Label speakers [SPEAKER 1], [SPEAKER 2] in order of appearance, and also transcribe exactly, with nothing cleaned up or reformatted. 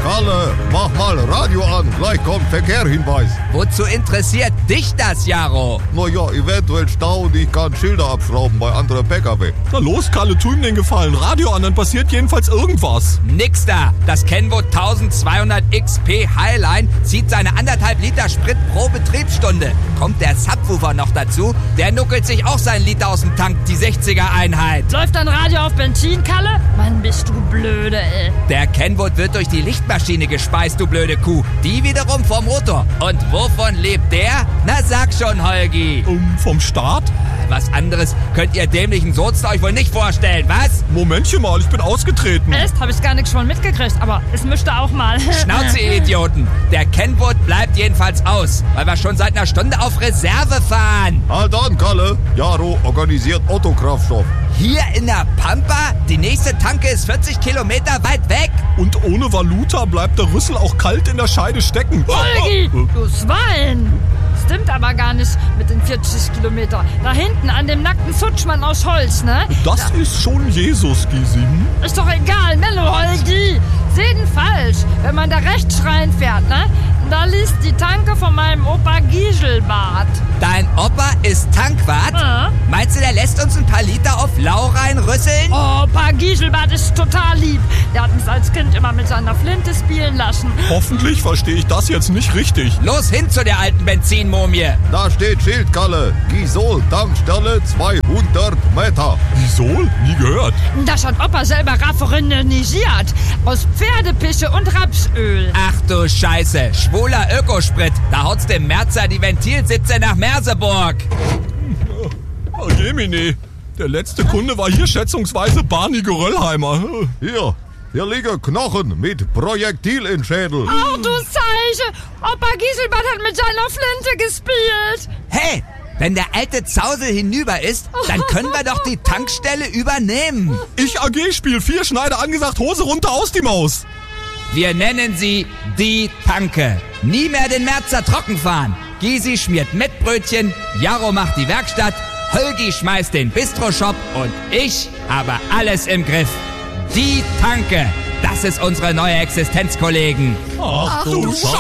[SPEAKER 1] Kalle, mach mal Radio an, gleich kommt Verkehrhinweis.
[SPEAKER 2] Wozu interessiert dich das, Jaro?
[SPEAKER 1] Naja, eventuell Stau und ich kann Schilder abschrauben bei anderen P K W.
[SPEAKER 3] Na los, Kalle, tu ihm den Gefallen. Radio an, dann passiert jedenfalls irgendwas.
[SPEAKER 2] Nix da. Das Kenwood zwölfhundert X P Highline zieht seine anderthalb Liter Sprit pro Betriebsstunde. Kommt der Subwoofer noch dazu, der nuckelt sich auch seinen Liter aus dem Tank, die sechziger-Einheit.
[SPEAKER 4] Läuft dein Radio auf Benzin, Kalle? Mann, bist du blöde, ey.
[SPEAKER 2] Der Kenwood wird durch die Lichtmaschine gespeist, du blöde Kuh. Die wiederum vom Motor. Und wovon lebt der? Na sag schon, Holgi.
[SPEAKER 3] Um, vom Start?
[SPEAKER 2] Was anderes könnt ihr dämlichen Sozen euch wohl nicht vorstellen, was?
[SPEAKER 3] Momentchen mal, ich bin ausgetreten.
[SPEAKER 4] Echt? Hab ich gar nichts von mitgekriegt, aber es müsste auch mal.
[SPEAKER 2] Schnauze, ihr Idioten. Der Kenwood bleibt jedenfalls aus, weil wir schon seit einer Stunde auf Reserve fahren.
[SPEAKER 1] Halt an, Kalle. Jaro organisiert Autokraftstoff.
[SPEAKER 2] Hier in der Pampa? Die nächste Tanke ist vierzig Kilometer weit weg.
[SPEAKER 3] Und ohne Valuta bleibt der Rüssel auch kalt in der Scheide stecken.
[SPEAKER 4] Holgi, du Schwein. Stimmt aber gar nicht mit den vierzig Kilometern. Da hinten an dem nackten Futschmann aus Holz, ne?
[SPEAKER 3] Das
[SPEAKER 4] da
[SPEAKER 3] ist schon Jesus, Gysi.
[SPEAKER 4] Ist doch egal, Mello, Holgi. Sehen falsch, wenn man da rechts reinfährt, ne? Da liegt die Tanke von meinem Opa Giselbart.
[SPEAKER 2] Dein Opa ist Tankwart?
[SPEAKER 4] Ja.
[SPEAKER 2] Meinst du, der lässt uns ein paar Liter auf Lau reinrüsseln?
[SPEAKER 4] Opa Giselbart ist total lieb. Der hat mich als Kind immer mit seiner Flinte spielen lassen.
[SPEAKER 3] Hoffentlich verstehe ich das jetzt nicht richtig.
[SPEAKER 2] Los hin zu der alten Benzinmumie.
[SPEAKER 1] Da steht Schild, Kalle. Gisol, Tankstelle zweihundert Meter.
[SPEAKER 3] Gisol? Nie gehört.
[SPEAKER 4] Das hat Opa selber raffinisiert. Aus Pferdepische und Rapsöl.
[SPEAKER 2] Ach du Scheiße, schwuler Ökosprit. Da haut's dem Merzer die Ventilsitze nach Merseburg.
[SPEAKER 3] Oh, Jemine. Der letzte Kunde war hier schätzungsweise Barney Geröllheimer.
[SPEAKER 1] Hier, hier liegen Knochen mit Projektil in Schädel.
[SPEAKER 4] Oh, du Zeiche. Opa Giselbart hat mit seiner Flinte gespielt.
[SPEAKER 2] Hey, wenn der alte Zausel hinüber ist, dann können wir doch die Tankstelle übernehmen.
[SPEAKER 3] Ich A G Spiel vier, Schneider angesagt, Hose runter, aus die Maus.
[SPEAKER 2] Wir nennen sie die Tanke. Nie mehr den Merzer trocken fahren. Gysi schmiert Mettbrötchen, Jaro macht die Werkstatt, Holgi schmeißt den Bistro-Shop und ich habe alles im Griff. Die Tanke, das ist unsere neue Existenz, Kollegen.
[SPEAKER 3] Ach du Scheiße.